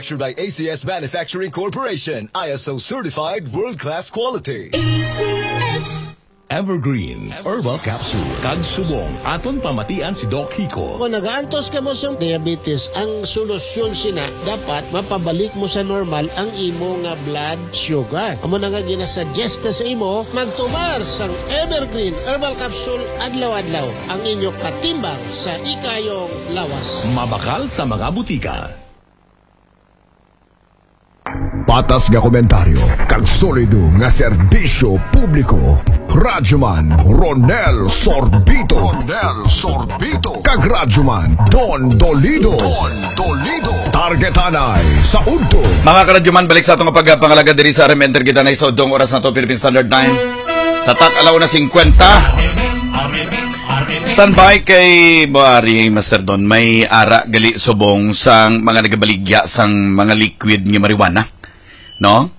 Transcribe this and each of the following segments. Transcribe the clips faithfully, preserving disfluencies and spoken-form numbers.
By A C S Manufacturing Corporation, I S O certified world-class quality. A C S Evergreen Herbal Capsule kag subong aton pamatian si Doc Hico. Kung nagaantos ka mo sa diabetes, ang solusyon sina dapat mapabalik mo sa normal ang imo nga blood sugar. Amo na nga ginasuggest sa imo magtumar sang Evergreen Herbal Capsule adlaw-adlaw ang inyo katimbang sa ikayong lawas. Mabakal sa mga butika. Patas nga komentaryo kag solido nga serbisyo publiko. Radyoman Ronel Sorbito. Ronel Sorbito. Kag Radyoman Don Dolido. Don Dolido. Targetanay sa udto. Mga karadyoman, balik sa itong pagpangalaga diri sa Aram Enter Targetanay sa udtong oras na to Philippine Standard nine. Tatak alaw na fifty. Standby kay Boari Master Don. May ara gali subong sang mga nagabaligya sang mga liquid nga marijuana. No?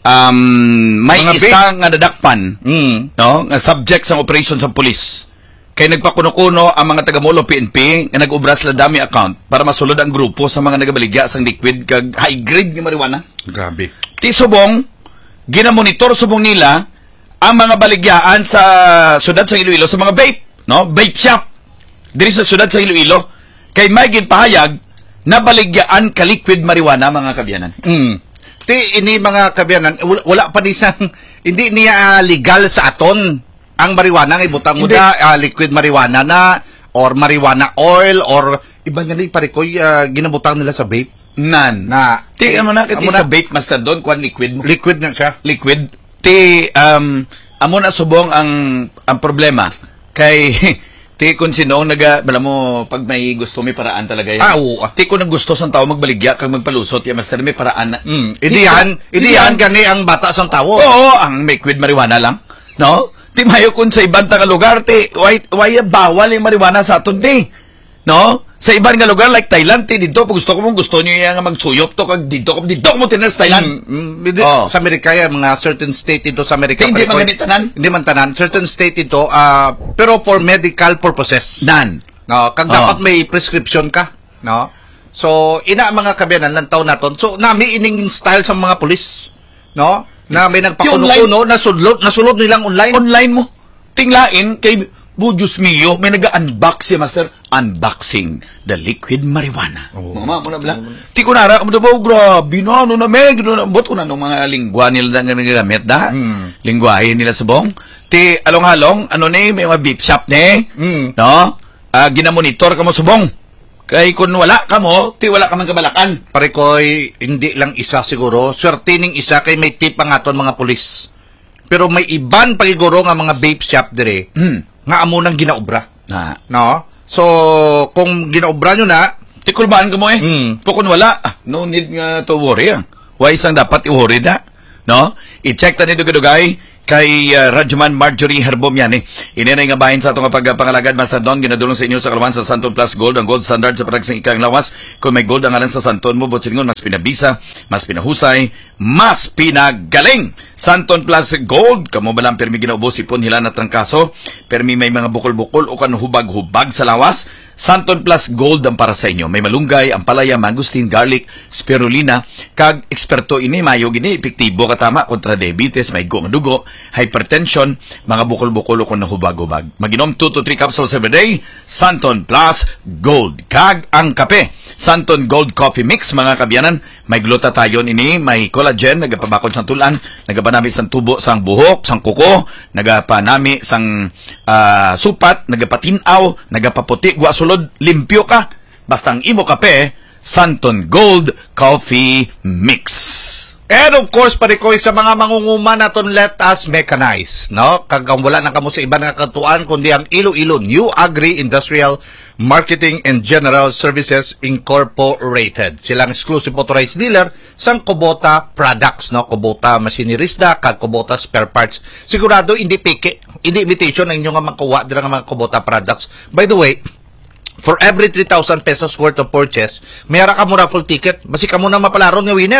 Um, may mga isa big nga nadakpan, mm. no? Nga subject sa operation sa police. Kay nagpakuno-kuno ang mga taga-Molo P N P nga nag-ubra sila dami account para masulod ang grupo sa mga nagabaligya sang liquid kag high grade nga marijuana. Grabe. Ti subong ginamonitor subong nila ang mga baligyaan sa sudad sa Iloilo sa mga vape, no? Vape shop diri sa sudad sa Iloilo. Kay may ginpahayag na baligyaan ka liquid marijuana mga kabyanan. Mm. Ti ini mga kabyanan, wala, wala pa din sang, hindi niya uh, legal sa aton ang marijuana nga ibutang mo na uh, liquid marijuana na or marijuana oil or iba nga ni parikoy uh, ginabutang nila sa vape. Nan. Na ti amo na kiti sa vape Master Don kwan liquid mo. Liquid na siya. Liquid. Ti um amo na subong ang ang problema kay ti kung sino naga bala mo pag may gusto may paraan talaga yan. Ah, oo. Ti kung gusto sang tao magbaligya kag magpalusot ya Master may paraan na. Mm. Idiyan, idiyan gani ang bata sang tao. Oo, ang liquid marijuana lang, no? Ti mayo kun sa ibang nga lugar ti why why bawal yung marijuana sa aton ti. No? Sa ibang nga lugar like Thailand ti dito pag gusto ko mo gusto niyo nga magsuyop to kag dito ko dito mo tinas Thailand. Mm, mm, oh. Sa Amerika yan, mga certain state dito sa Amerika. Hindi man ganit tanan? Hindi man tanan. Certain state ito, uh, pero for medical purposes. Nan. No, kag oh. dapat may prescription ka, no? So, ina mga kabyanan lang taon naton. So, nami ining style sa mga pulis, no? Na may nagpakuno-kuno, nasulod, nasulod nilang online. Online mo. Tinglain kay Bujus mio, may nag-unbox si Master. Unboxing the liquid marijuana. Oh. Mama, muna bala. Ti ko nara, kamo daw, grabe na, ano na, may, gano'n na, bot ko na, nung mga lingwa nila na nagagamit da. Mm. Lingwahe nila subong. Ti, along-halong, ano ni, may mga beef shop ni, mm. no? Uh, ginamonitor ka mo subong. Kay kung wala ka mo, ti wala ka man kabalakan. Pare ko'y, hindi lang isa siguro, swertining isa kay may tip ang aton mga pulis. Pero may iban pagiguro nga mga vape shop dire. Mm. Nga amo nang ginaobra. Na. No? So, kung ginaobra nyo na, tikulbaan ka mo eh. Mm. Kung wala, ah, no need nga to worry. Ah. Why isang dapat i-worry na? No? I-check ta nito kadugay kay uh, Radyoman Marjorie Herbom yan eh. Ininay nga bahin sa itong pagpangalagad Master Don, ginadulong sa inyo sa kalawan sa Santon Plus Gold, ang gold standard sa patagsang ikang lawas. Kung may gold ang alan sa Santon mo, botsingon, mas pinabisa, mas pinahusay, mas pinagaling. Santon Plus Gold, kamo ba lang permi ginaubos ipon hila na trangkaso, permi may mga bukol-bukol o kan hubag-hubag sa lawas. Santon Plus Gold ang para sa inyo. May malunggay, ampalaya, mangustin, garlic, spirulina, kag eksperto ini mayo gini epektibo katama kontra diabetes, may go dugo, hypertension, mga bukol-bukol o kung nahubag-hubag. Maginom two to three capsules every day. Santon Plus Gold. Kag ang kape. Santon Gold Coffee Mix, mga kabyanan. May glutathione ini, may collagen, nagapabakod sang tulan, nagapanami sang tubo, sang buhok, sang kuko, nagapanami sang uh, supat, nagapatinaw, nagapaputi, gwa sulod, limpyo ka. Basta ang imo kape, Santon Gold Coffee Mix. And of course, parikoy sa mga mangunguma naton, let us mechanize, no? Kag wala na kamo sa iba nga katuan kundi ang Iloilo New Agri Industrial Marketing and General Services Incorporated. Silang exclusive authorized dealer sang Kubota products, no? Kubota machinerisda kag Kubota spare parts. Sigurado hindi peke, hindi imitation ang inyo nga makuha dira nga mga Kubota products. By the way, for every three thousand pesos worth of purchase, mayara ka mo raffle ticket. Basi ka mo na mapalaron nga winner.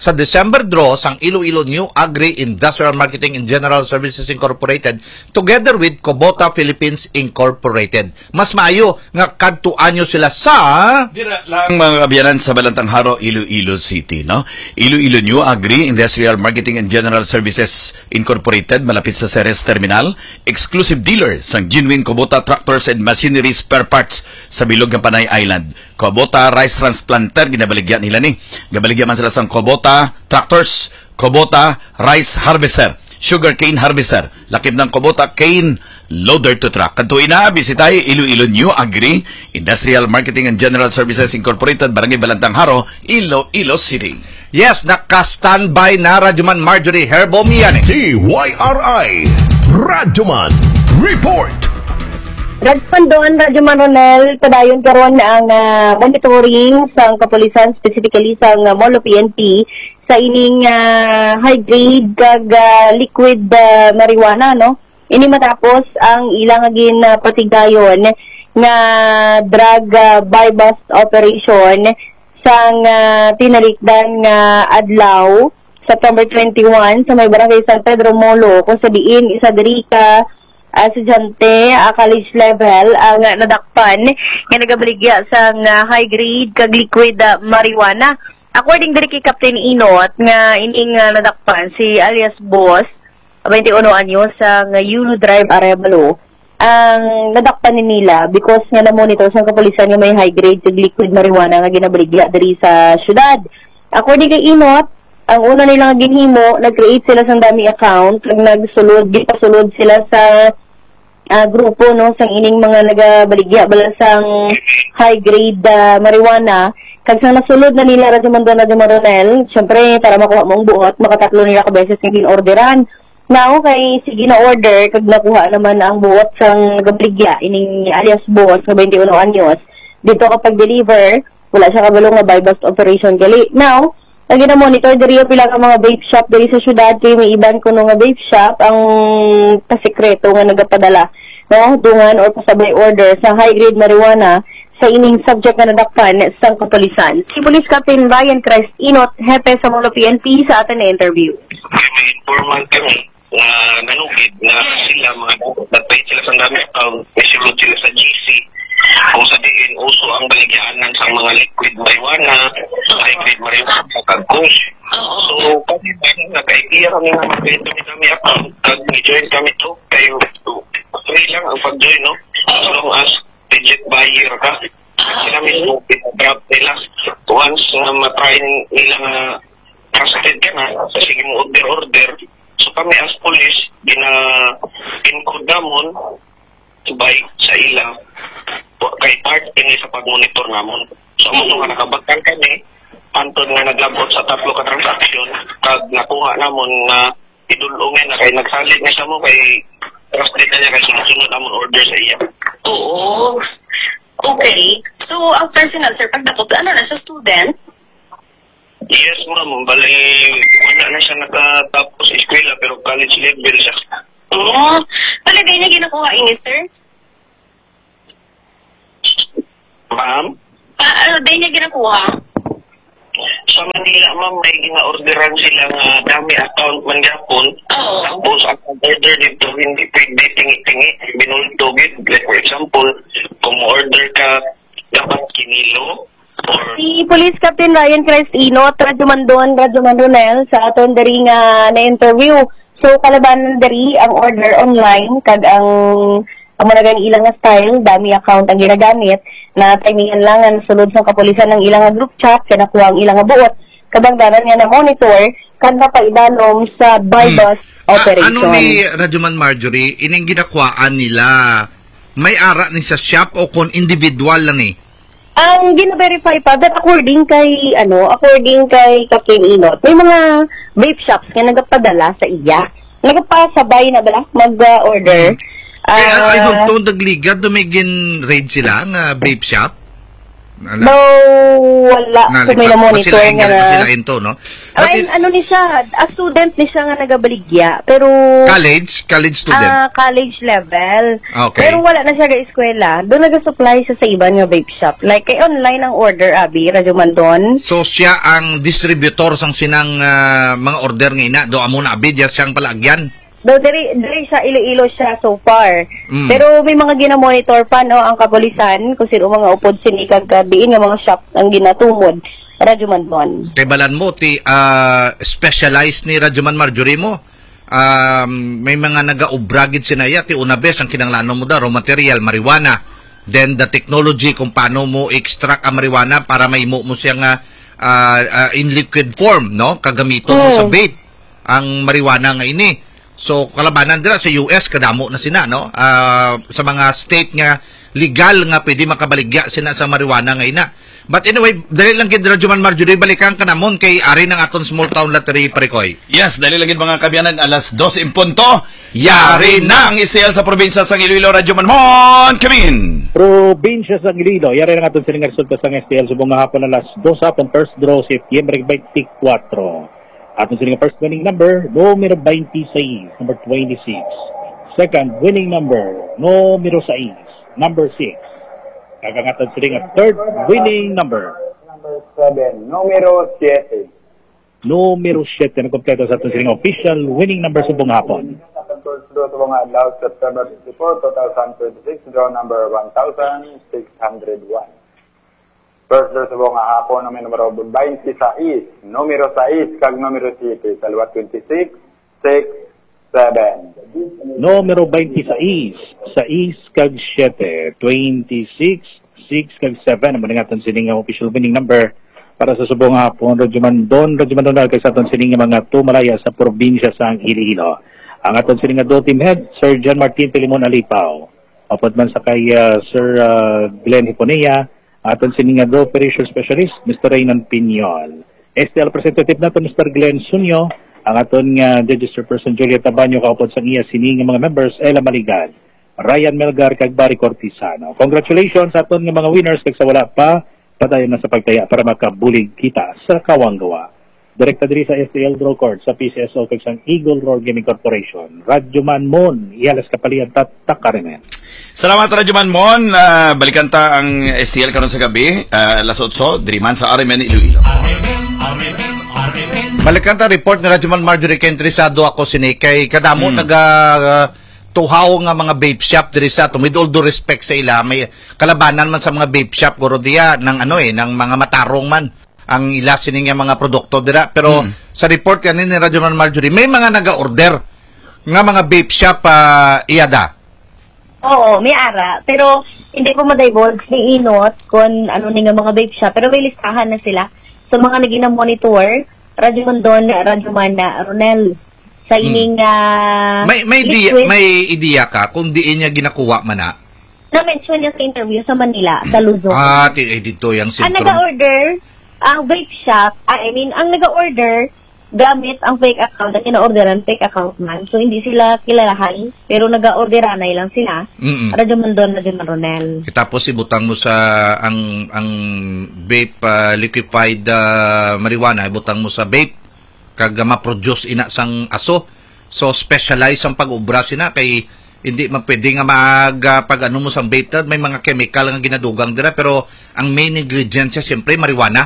sa December draw sang Iloilo New Agri Industrial Marketing and General Services Incorporated together with Kubota Philippines Incorporated. Mas maayo nga kadtuan nyo sila sa Dira lang mga kabiyanan sa Balantang Haro, Iloilo City, no? Iloilo New Agri Industrial Marketing and General Services Incorporated, malapit sa Ceres Terminal, exclusive dealer sa genuine Kubota Tractors and Machinery Spare Parts sa bilog ng Panay Island. Kubota Rice Transplanter, ginabaligyan nila ni. Gabaligyan man sila sa Kubota Tractors, Kubota Rice Harvester, Sugarcane Harvester, lakip ng Kubota Cane Loader to Truck. Kanto ina, bisitay Iloilo New Agri Industrial Marketing and General Services Incorporated, Barangay Balantang Haro, Iloilo City. Yes, naka-standby na Radyoman Marjorie Herbomian. T Y R I Radyoman Report. Radyoman doon, Radyoman Ronel, padayon karon ang uh, monitoring sa kapulisan, specifically sa uh, Molo P N P, sa ining uh, high-grade kag uh, liquid uh, marijuana, no? Ini matapos ang ilang agin uh, patigayon nga drug uh, buy-bust operation sang uh, tinalikdan nga uh, adlaw, September twenty-one, sa may barangay San Pedro Molo, kung sa diin, isa diri ka Uh, estudyante, uh, college level, ang uh, nadakpan nga nagabaligya sa uh, high-grade kag liquid uh, marijuana. According diri kay Captain Inot, nga ining uh, nadakpan si alias Boss, twenty-one anyo sa uh, Yulo Drive, Arevalo, ang nadakpan ni nila because nga na-monitor sa kapulisan nga may high-grade kag liquid marijuana nga ginabaligya diri sa syudad. According kay Inot, ang una nilang ginhimo, nag-create sila sa dami account, nagsulod, gipasulod sila sa uh, grupo, no, sang ining mga nagabaligya, balasang high-grade uh, marijuana. Kag sa nasulod na nila, Radyoman Don, Radyoman Ronel, syempre, para makuha mong buot, makatatlo nila kabeses ng ginorderan. Now, kay sige na order, kag nakuha naman ang buot sang nagabaligya, ining alias Boss, na twenty-one anyos, dito kapag deliver, wala siya kabalong na buy-bust operation gali. Now, lagi na monitor diri pila ka mga vape shop diri sa syudad, kay may iban kuno nga vape shop ang pasikreto nga nagapadala, no, dungan or pasabay order sa high grade marijuana sa ining subject nga nadakpan sa kapulisan. Si Police Captain Ryan Christ Inot, hepe sa Molo P N P, sa atin na interview. May informal kami na nanugid na sila mga datay sila sa dami account, may silod sila sa G C. Kung sa diin, uso ang baligyaanan sa mga liquid marijuana, high-grade marijuana, kagkos. So, kami ba, nag-idea kami nga mag-join kami account, kag-join kami to, kayo, free lang ang pag-join, no? As long as legit buyer ka. Sila mismo, pinag-drop nila. Once na matry nila nga trusted ka na, sige mo order-order. So, kami as police, gina-encode namon, by sa ilang kay part ini sa pag-monitor namon. So, mo nga nakabagkan kami, antod nga naglabot sa tatlo ka transaksyon, kag nakuha namon na idulungan na kay nagsalit na sa mo kay trusted na niya kay sunod-sunod namon order sa iya. Oo. Okay. So, ang personal, sir, pag dapat, ano na, sa student? Yes, ma'am. Bali, wala na siya nakatapos eskwela, pero college level siya. Oo. Palagay niya ginakuha ini, sir? Ma'am? Ah, ano din niya ginakuha? Sa Manila, ma'am, may gina-orderan silang uh, dami account man gapon. Oo. Tapos, ang order dito, hindi pwede tingi-tingi, binultugid. Like, for example, kung order ka, dapat kinilo, or... Si Police Captain Ryan Christ Inot, Radyoman Don, Radyoman Ronel, sa aton dari nga na-interview. So, kalabanan dari ang order online, kag ang ang managang ilang nga style, dami account ang ginagamit, na timingan lang ang sulod sa kapulisan ng ilang nga group chat, kaya nakuha ang ilang nga buot, kabangdanan nga na monitor, kag napaidalom sa buy-bust hmm. operation. A- ano ni Radyoman Marjorie, ining ginakwaan nila, may ara ni sa shop o kung individual lang eh? Ang gina-verify pa, that according kay, ano, according kay Captain Inot, may mga vape shops nga nagapadala sa iya. Nagapasabay na ba mag-order? Uh, Kaya uh, ay doon nagligad, dumigin raid sila nga vape shop? Ala. Daw wala so may na-monitor nga na. Sila into, no? Ay, ano ni siya, a student ni siya nga nagabaligya, pero college, college student. Ah, college level. Okay. Pero wala na siya ga eskwela. Doon nag-supply siya sa iba nga vape shop. Like kay online ang order abi, Radyo Mandon. So siya ang distributor sang sinang uh, mga order nga ina, do amo na abi, diya siyang palagyan. Do diri diri siya Iloilo siya so far. Mm. Pero may mga gina-monitor pa no ang kapulisan kung sino mga upod sini kag diin nga mga shop ang ginatumod. Radyo Mandon. Kay balan mo ti uh, specialized ni Radyoman Marjorie mo. Um, may mga naga-ubragid sinaya ti una bes ang kinanglanon mo da raw material marijuana. Then the technology kung paano mo extract ang marijuana para maimo mo siya nga uh, uh, in liquid form, no? Kagamiton mo mm. sa vape ang marijuana nga ini. So, kalabanan dira sa U S, kadamo na sina, no? Uh, sa mga state nga legal nga pwede makabaligya sina sa marijuana nga ina. But anyway, dali lang gid Radyoman Marjorie, balikan ka namon kay ari ng aton small town lottery Parikoy. Yes, dali lang gid mga kabiyanan, alas dos in punto. Yari na ang istayal sa probinsya sa Iloilo, Radyoman Mon Kamin. Probinsya sa Iloilo, yari na aton sining resulta sa S T L subong hapon alas dos hapon first draw September twenty-four. Aton sining first winning number, numero twenty-six, number twenty-six. Second winning number, numero six, number six. Kagangatad sining third winning number. Number seven, numero seven. Numero seven, nagkompleto sa aton sining official winning number subong hapon. First draw sa mga adlaw September twenty-four, twenty twenty-six, draw number one thousand six hundred one. First draw sa mga hapon na may numero twenty-six, numero six, kag numero seven, salwa twenty-six, six, seven. Numero twenty-six, six kag seven, twenty-six, six kag seven. Ang maningatan sining ang official winning number para sa subong hapon. Radyo Mandon, Radyo Mandon kay sa aton sining mga tumalaya sa probinsya sa Iloilo. Ang aton sining nga do team head, Sir John Martin Pilimon Alipaw. Apod man sa kay uh, Sir uh, Glenn Hiponea, aton sining nga do operation specialist, Mister Raynan Piñol. S T L representative nato, Mister Glenn Sunyo. Ang aton nga registered person, Julieta Banyo, kaupod sa iya sining nga mga members, Ella Maligad, Ryan Melgar, kag Barry Cortizano. Congratulations sa aton nga mga winners, kag sa wala pa, padayon na sa pagtaya para makabulig kita sa Kawanggawa. Direkta diri sa S T L Draw Court sa P C S O kag sang Eagle Roar Gaming Corporation. Radyoman Mon, iyalas kapalian tatak karimen. Salamat Radyoman Mon. Uh, balikan ta ang S T L karon sa gabi, uh, alas eight, diri man sa Arimen, Iloilo. Balikan ta report ni Radyoman Marjorie, kay interesado ako sini kay kadamo hmm. taga uh, tuhaw nga mga vape shop diri sa ato. With all due respect sa ila, may kalabanan man sa mga vape shop guro diya ng ano eh, ng mga matarong man ang ila sining nga mga produkto dira. Pero hmm. sa report kanin ni Radyoman Marjorie, may mga naga-order nga mga vape shop uh, iyada. Oo, may ara. Pero hindi ko ma-divulge ni Inot kung ano ni nga mga vape shop. Pero may listahan na sila. So mga naging na monitor, Radyoman Don, Radyoman na Ronel. Sa ining uh, may may idea, may idea ka kung diin niya ginakuha man na. Na-mention niya sa interview sa Manila, sa Luzon. Ah, ti, eh, dito yung sentro. Ang nag-order, ang vape shop, ah, I mean, ang nag-order, gamit ang fake account at ina-orderan fake account man. So, hindi sila kilalahan, pero nag-orderanay lang sila. Mm-mm. Radyoman Don, Radyoman Ronel. Tapos ibutang mo sa ang ang vape uh, liquefied uh, marijuana, ibutang mo sa vape kag ma-produce ina sang aso. So specialized ang pag-ubra sina kay hindi man pwede nga mag uh, pag ano mo sang vape, may mga chemical nga ginadugang dira, pero ang main ingredient siya siyempre marijuana.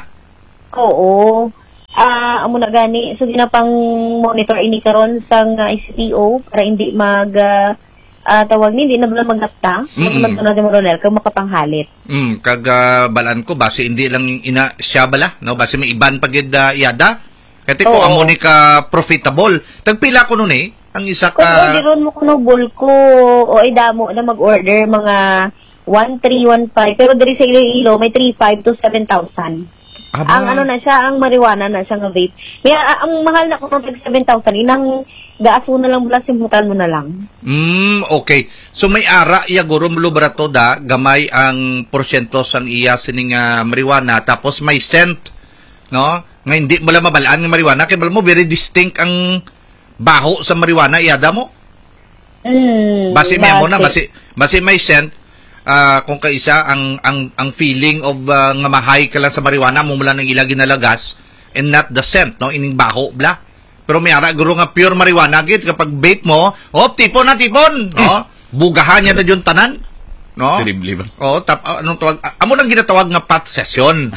Oo. Ah, uh, amo na gani so ginapang monitor ini karon sang uh, I C P O para hindi mag uh, uh, tawag ni hindi na bala magapta mag na mo Ronel kag makapanghalit. Mm, kag uh, balaan ko base hindi lang ina siya bala, no, base may iban pagid uh, iyada. Kati ko amo ni ka profitable. Tagpila ko nun eh ang isa ka. Kung orderon mo kuno bulko o idamo na mag-order mga one three one five, pero diri sa Iloilo may three five to seven thousand. Aba. Ang ano na siya, ang marijuana na siya nga vape. Kaya ang mahal na kung pag seven thousand, inang gaaso na lang, bula simbutan mo na lang. Mm, okay. So may ara, iya guro mulubrato da, gamay ang porsyento sang iya sining uh, marijuana, tapos may scent, no? Nga hindi mo lang mabalaan ng marijuana, kaya mo very distinct ang baho sa marijuana, iyada mo? Mm, base may mo na, base, base may scent, ah, kung kaisa ang ang ang feeling of ah, nga mahay ka lang sa marijuana mo mula ng ilagi na lagas and not the scent, no, ining baho bla. Pero may ara guro nga pure marijuana gid kapag vape mo, oh tipon na tipon, no, bugahan niya na yung tanan, no. Terrible ba? Oh, tap ah, anong tawag? Ah, amo nang ginatawag nga pot session.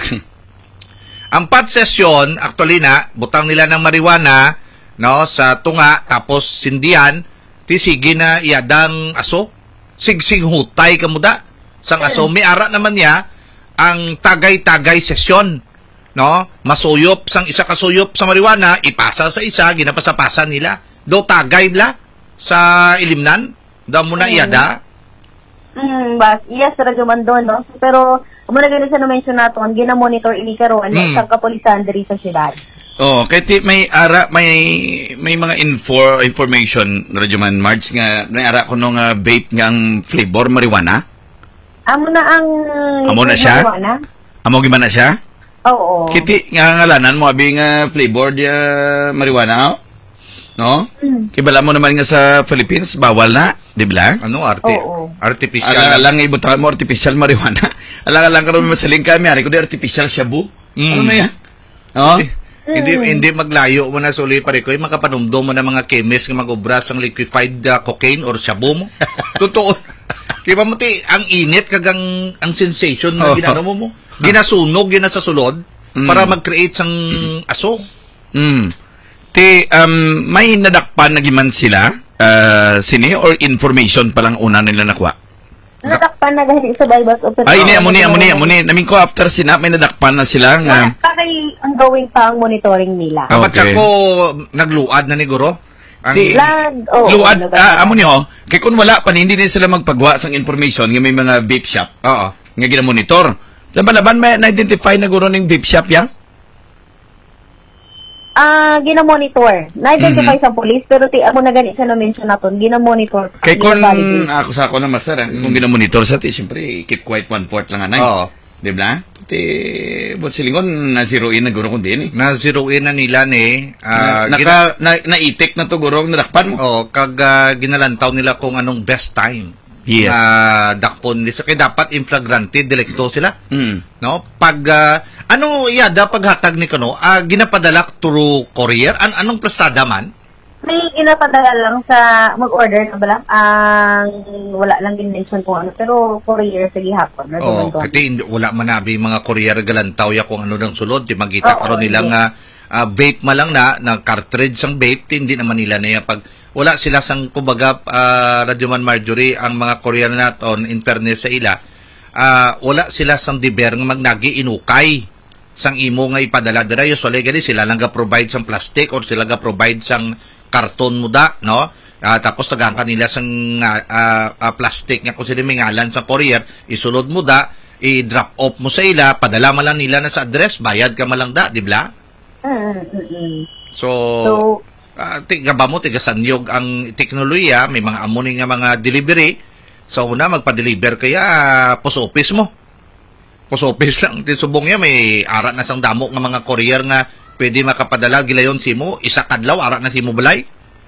Ang pot session actually na butang nila ng marijuana, no, sa tunga tapos sindihan, tisigi na iadang aso. Sigsig hutay kamuda sang aso. May ara naman niya ang tagay-tagay sesyon, no? Masuyop sang isa kasuyop sa marijuana, ipasa sa isa, ginapasa-pasa nila. Do tagay bla sa ilimnan, daw mo na iada. Mm, bas, yes, radyo man doon, no? Pero, kung na ganun sa na-mention nato, ang gina-monitor ini karon mm. sa kapulisan diri sa syudad. Oh, kay ti may ara may may mga info information Radyo Man March nga may ara ko nung uh, vape nga ang flavor marijuana. Amo na ang Amo na siya? Marijuana? Amo gyud na siya? Oo. Kiti nga ngalanan mo abi nga flavor dia marijuana, no? Mm. Kibala mo naman nga sa Philippines bawal na, di ba? Ano arte? Oo. Artificial. Alang nga ibutan mo artificial marijuana. Alang-alang karon masaling kami ari ko di artificial shabu. Mm. Ano na yan? Oh? Hindi hindi maglayo mo na suli pare ko, makapanumdum mo na mga chemist nga magobra sang liquefied uh, cocaine or shabu mo. Totoo. Kiba mo ti ang init kagang ang sensation na oh. ginano mo mo. Ginasunog gina sa sulod mm. para mag-create sang aso. Mm. Ti um, may nadakpan na giman sila uh, sini or information pa lang una nila nakuha. Nadakpan na dahil sa bypass operation. Ay, ini, amo ni, amo ni, amo ni. Namin ko after sinap, may nadakpan na sila nga. Kaya ongoing pa ang monitoring nila. Kapat okay. Ako nagluad na ni Guro. Ang Di, Lad, oh, luad, ano ah, amo ni ho, kay kung wala pa, hindi din sila magpagwa sang information nga may mga vape shop. Oo. Nga ginamonitor. Laban-laban, may na-identify na Guro ng vape shop yan? Ah, uh, gina-monitor. Na-identify mm-hmm. sa police, pero ti ako na gani sa na-mention naton, gina-monitor. Kay kung ako sa ako na master, mm-hmm. kung gina-monitor sa ti, siyempre, keep quiet one-fourth lang anay. Oo. Di ba? Ti, but silingon, na-zeroin na Guro kung din eh. Na-zeroin na nila ni. Uh, na, naka, na, na-itik na to Guro, nadakpan mo. Oo, kag uh, ginalantaw nila kung anong best time. Yes. Uh, dakpon nila. Kaya dapat in flagrante, delikto sila. Mm. No? Pag, uh, ano, yada, paghatag ni Kano, uh, ginapadala through courier? An anong plastada man? May ginapadala lang sa mag-order na bala. Ang uh, wala lang din mention kung ano, pero courier sa gihapon. Oo, oh, kasi wala man nabi mga courier galantaw ya kung ano ng sulod. Di magita oh, karon nilang uh, uh, vape malang na, na cartridge ang vape, hindi naman nila na pag wala sila sang kumbaga uh, Radyo Man Marjorie ang mga courier naton in fairness sa ila uh, wala sila sang diber nga magnagi inukay sang imo nga ipadala dira usually gani sila lang ga provide sang plastic or sila ga provide sang karton muda, no? Uh, tapos tagaan kanila sang uh, uh, uh, plastic nga kung sila may ngalan sa courier isulod mo da i-drop off mo sa ila padala man lang nila na sa address bayad ka malang da, di ba? Mm-hmm. So, so Uh, tiga ba mo, tiga sanyog ang teknolohiya, may mga amo nga mga delivery. So, una, magpa-deliver kaya uh, post office mo. Post office lang. Subong niya, may ara na sang damo nga mga courier nga pwede makapadala gilayon si mo. Isa kadlaw, ara na si mo balay.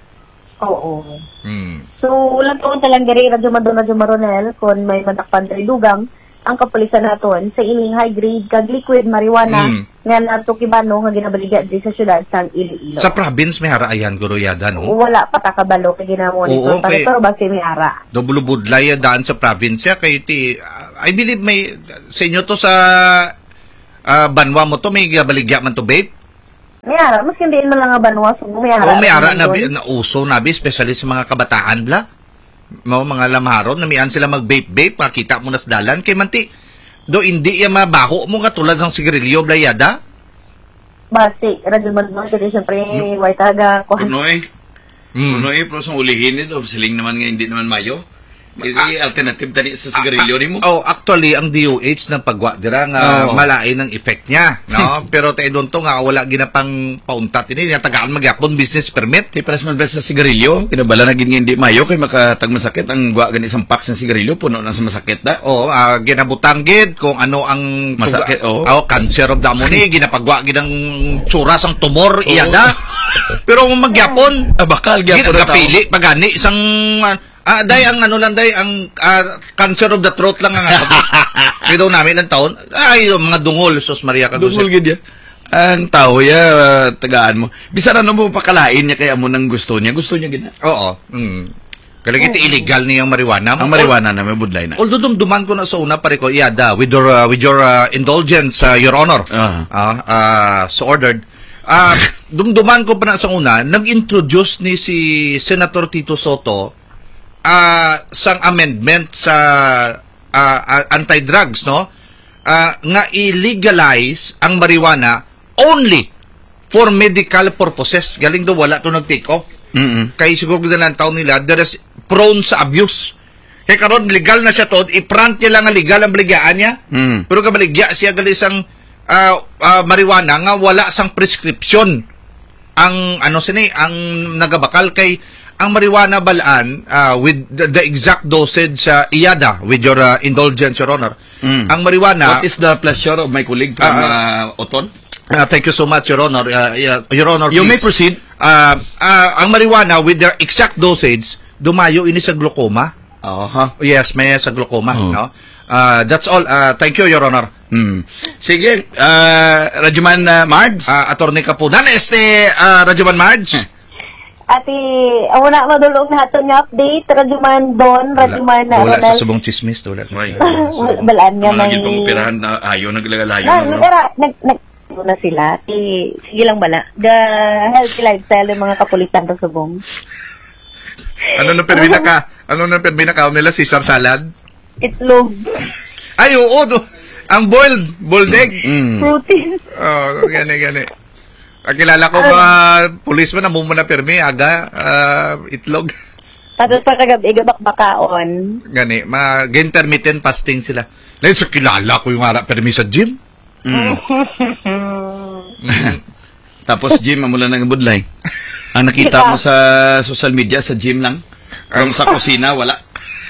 Oo. Hmm. So, ulang taon talang gari, Radyo Madon, Radyo Maronel, kung may madakpan tayo dugang, ang kapulisan naton sa ining high-grade kag liquid marijuana mm. nga nato kibano nga ginabaligya di sa syudad sang Iloilo. Sa province may hara ayan Guro yada no. Wala pa ta kabalo kay ginamonitor pa pero base may hara. Double budlay daan sa province kay ti uh, I believe may sa inyo to sa uh, banwa mo to may baligya man to babe. May hara mas hindi man lang nga banwa so may hara. Oh, may hara na, na uso nabi especially sa mga kabataan bla. Mo mga lamaron namian sila mag-vape-vape makita mo na sa dalan kay manti do hindi ya mabaho mo nga tulad ng sigarilyo blayada basi radyo man mo kasi syempre white taga ko ano eh mm. ano eh pero sa ulihin nito siling naman nga hindi naman mayo May ah, alternative tani sa sigarilyo ni mo? Oh, actually, ang D O H na pagwa dira nga oh. malain ang effect niya, no? Pero tay don to nga wala ginapang pauntat ini nga tagaan magyapon business permit. Ti pares man sa sigarilyo, kinabala na gid nga hindi mayo kay makatag masakit ang gwa gani isang packs ng sigarilyo puno na sa masakit da. Oh, uh, ginabutang gid kung ano ang masakit oh. Oh, cancer of the amoni ginapagwa gid ang suras ang tumor oh. iyada. Pero magyapon, ah, bakal gyapon kapili pagani isang uh, Ah, day ang ano lang day ang ah, cancer of the throat lang ang ano. Kaya daw namin ilang taon. Ay, yung mga dungol, sus Maria Kagusip. Dungol gid ya. Ang tao ya, uh, tagaan mo. Bisan ano mo pakalain niya kaya mo nang gusto niya. Gusto niya gina. Oo. Mm. Kalagit oh. illegal niya ang marijuana. Ang marijuana na may budlay na. Although dumduman ko na sa una pare ko, iyada with your uh, with your uh, indulgence, uh, Your Honor. Uh-huh. Uh, uh, so ordered. Uh, dumduman ko pa na sa una, nag-introduce ni si Senator Tito Soto uh, sang amendment sa uh, uh, anti-drugs, no? Uh, nga illegalize ang marijuana only for medical purposes. Galing do wala to nag-take off. Mm-hmm. Kaya siguro na lang taon nila, there is prone sa abuse. Kaya karon legal na siya to, i-front niya lang ang legal ang baligyaan niya. Mm. Pero kabaligya siya gali sang uh, uh, marijuana nga wala sang prescription. Ang ano sini, ang nagabakal kay ang marijuana balaan uh, with the, the exact dosage sa uh, iyada with your uh, indulgence, Your Honor. Mm. Ang marijuana. What is the pleasure of my colleague from uh, uh, Oton? Uh, thank you so much, Your Honor. Uh, uh, Your Honor, you please. may proceed. Uh, uh, ang marijuana with the exact dosage dumayo ini sa glaucoma. Uh-huh. Yes, may sa glaucoma, uh-huh. no? Uh, that's all. Uh, thank you, Your Honor. Hmm. Sige, uh, Radyoman uh, Marge. Uh, Attorney Kapunan, este uh, Radyoman Marge. Ati, ako na madulong natin nga update. Radyoman Don, Radyoman na. Wala sa subong chismis. Wala sa subong. Balaan nga may... Mga gitong pirahan na ayaw, naglagalayo. Nag, nag, nag, na sila. Ti, sige lang bala. The healthy lifestyle ng mga kapulitan sa subong. Ano nang permina ka? Ano nang permina ka nila? Caesar salad? Itlog. Ay, oo. No. Ang boiled. Boiled egg. Mm. Protein. Oh, gani, gani. Ang kilala ko mga policeman na mumuna permi, aga, uh, itlog. Tapos pa kagabi, gabak-bakaon. Gani, mag-intermittent fasting sila. Lain sa kilala ko yung harap permi sa gym. Mm. Tapos gym, amula ng budlay. Ang nakita mo sa social media, sa gym lang. Kung sa kusina, wala.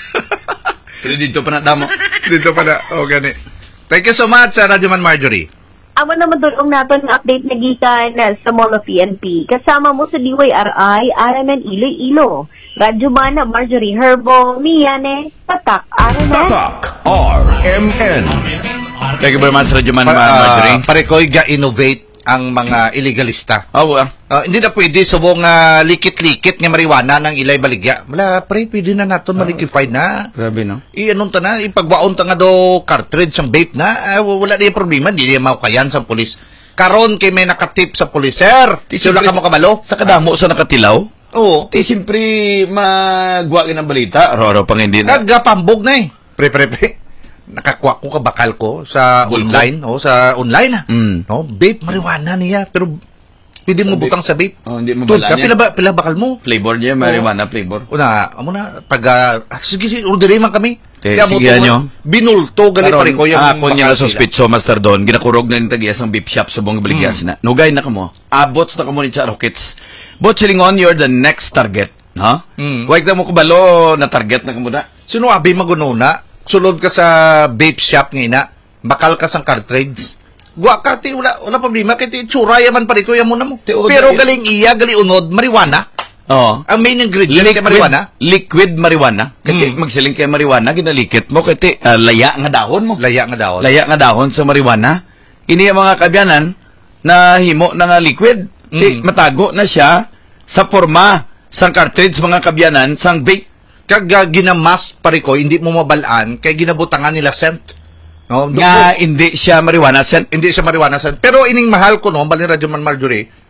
Pero dito pa na damo. Dito pa na, oh gani. Thank you so much, uh, Radyoman Marjorie. Amo naman tulong natin ng update na gikan sa Molo P N P. Kasama mo sa D Y R I, R M N Iloilo. Radyoman Marjorie Herbo, Miyane, Tatak, R M N. Tatak, R M N. Thank you very much, Radyoman pa, uh, Marjorie. Pare ko, ga-innovate ang mga illegalista. Oh, uh. Uh, hindi na pwede subong uh, likit-likit ng marijuana ng ilay baligya. Wala, pre, pwede na natin uh, maliquify na. Grabe, no? I-anong ta na, ipagbaon ta nga do cartridge ang vape na, uh, wala na yung problema, hindi na maukayan sa polis. Karon kay may nakatip sa polis, sir, sila ka mo kabalo? Sa kadamo sa nakatilaw? Oo. Di siyempre magwagin ang balita, aro-aro pang hindi na. Nagapambog na eh. Pre, pre, pre. Nakakuha ko kabakal ko sa Bulko. Online, o sa online, mm. no? Vape, marijuana niya, pero pwede mo butang sa vape. Oh, hindi mo Tud, bala niya. Pila, ba, pila bakal mo? Flavor niya, marijuana oh. flavor. Una, amo na, pag, uh, sige, sige, orderin man kami. Eh, sige nyo. Binulto, gali pa rin ko yung ako niya na suspitso, Master Don, ginakurog na yung tagias ng beef shop sa buong baligyan mm. na. Nugay na ka mo. Abots na ka mo ni Charo Kits. Bot Silingon, you're the next target. Ha? Huh? Mm. Huwag na mo kubalo na target na ka mo na. Sino abi magununa? Sulod ka sa vape shop ngayon na, bakal ka sang cartridge. Gwa ka, ti, wala, wala problema, kaya ti, tsuraya man pari ko yan muna mo. Pero galing iya, galing unod, marijuana. Oo. Ang main ingredient liquid, kay marijuana. Liquid marijuana. Kasi hmm. magsiling kay marijuana, ginalikit mo, kaya uh, laya nga dahon mo. Laya nga dahon. Laya nga dahon sa marijuana. Ini ang mga kabyanan na himo na nga liquid. Hmm. Matago na siya sa forma sang cartridge, mga kabyanan, sang vape. Kag ginamas pare ko, hindi mo mabalaan, kaya ginabutangan nila scent. No? Nga, hindi siya marijuana scent. Hindi siya marijuana scent. Pero ining mahal ko, no, bali Radyoman Marjorie,